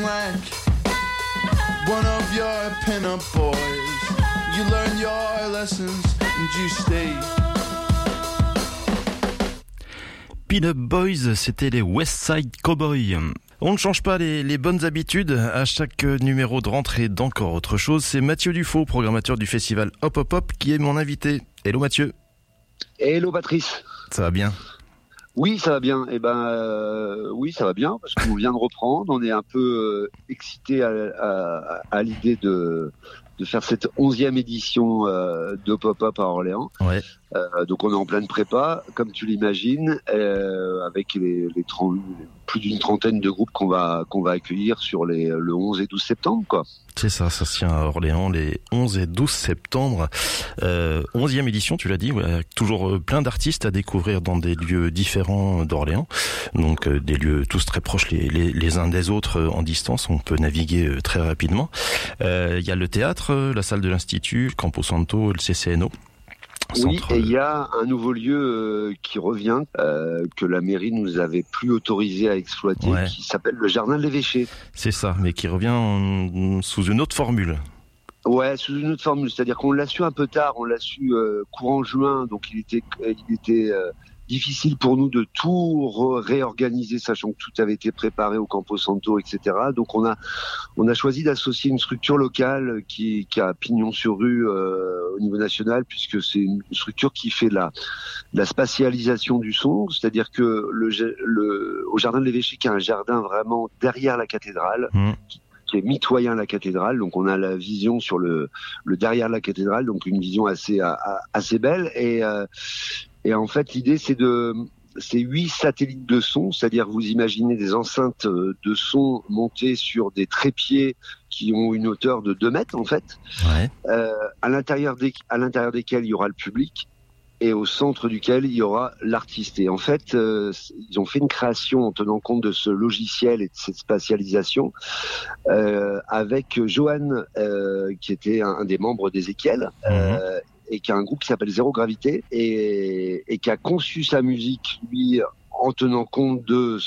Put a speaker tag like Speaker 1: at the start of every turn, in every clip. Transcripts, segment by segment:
Speaker 1: like one of your pin-up boys. You learn your lessons and you stay.
Speaker 2: Pin-up Boys, c'était les West Side Cowboys. On ne change pas les bonnes habitudes à chaque numéro de rentrée d'Encore Autre Chose. C'est Mathieu Dufaux, programmateur du festival Hop Hop Hop, qui est mon invité. Hello Mathieu.
Speaker 3: Hello Patrice.
Speaker 2: Ça va bien?
Speaker 3: Oui, ça va bien. Oui, ça va bien parce qu'on vient de reprendre. On est un peu excité à l'idée de faire cette 11e édition de Pop-Up à Orléans.
Speaker 2: Ouais.
Speaker 3: Donc on est en pleine prépa, comme tu l'imagines, avec plus d'une trentaine de groupes qu'on va accueillir sur le 11 et 12 septembre, quoi.
Speaker 2: C'est ça se tient à Orléans les 11 et 12 septembre. 11e édition, tu l'as dit, ouais, toujours plein d'artistes à découvrir dans des lieux différents d'Orléans. Donc des lieux tous très proches les uns des autres en distance, on peut naviguer très rapidement. Il y a le théâtre, la salle de l'Institut, le Campo Santo, le CCNO.
Speaker 3: Oui, et il y a un nouveau lieu qui revient, que la mairie nous avait plus autorisé à exploiter, ouais, qui s'appelle le Jardin de l'Évêché.
Speaker 2: C'est ça, mais qui revient sous une autre formule.
Speaker 3: Ouais, sous une autre formule, c'est-à-dire qu'on l'a su un peu tard, on l'a su courant juin, donc il était difficile pour nous de tout réorganiser, sachant que tout avait été préparé au Campo Santo, etc. Donc on a choisi d'associer une structure locale qui a pignon sur rue au niveau national, puisque c'est une structure qui fait de la spatialisation du son, c'est-à-dire que au Jardin de l'Évêché, qui est un jardin vraiment derrière la cathédrale, qui est mitoyen à la cathédrale, donc on a la vision sur le derrière la cathédrale, donc une vision assez belle, et en fait l'idée c'est 8 satellites de son, c'est-à-dire vous imaginez des enceintes de son montées sur des trépieds qui ont une hauteur de 2 mètres en fait, ouais, à l'intérieur desquels il y aura le public, et au centre duquel il y aura l'artiste. Et en fait, ils ont fait une création en tenant compte de ce logiciel et de cette spatialisation, avec Johan, qui était un des membres d'Ézéchiel, et qui a un groupe qui s'appelle Zéro Gravité, et qui a conçu sa musique, lui, en tenant compte de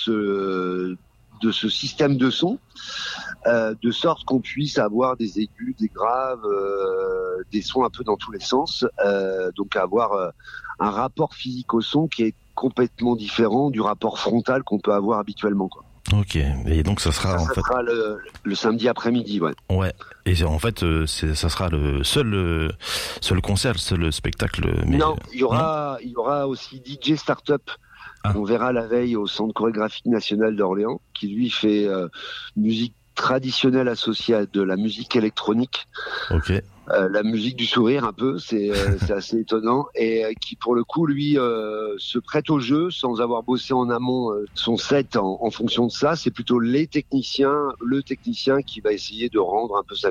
Speaker 3: ce système de son, de sorte qu'on puisse avoir des aigus, des graves, des sons un peu dans tous les sens, donc avoir un rapport physique au son qui est complètement différent du rapport frontal qu'on peut avoir habituellement, quoi.
Speaker 2: Ok, et donc ça sera
Speaker 3: sera le samedi après-midi, ouais.
Speaker 2: Ouais, et en fait ça sera le seul concert, le seul spectacle. Mais
Speaker 3: non, il y aura aussi DJ Startup. Ah. On verra la veille au Centre chorégraphique national d'Orléans, qui lui fait musique traditionnelle associée à de la musique électronique. Ok. La musique du sourire un peu, c'est assez étonnant, et qui pour le coup lui se prête au jeu sans avoir bossé en amont son set en fonction de ça. C'est plutôt le technicien qui va essayer de rendre un peu sa